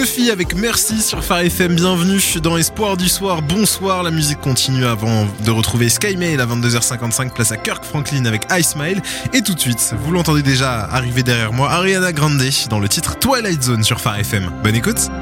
Sophie avec Merci sur Phare FM, bienvenue dans Espoir du soir, bonsoir, la musique continue avant de retrouver Skymail à 22h55, place à Kirk Franklin avec I Smile, et tout de suite, vous l'entendez déjà arriver derrière moi, Ariana Grande dans le titre Twilight Zone sur Phare FM. Bonne écoute.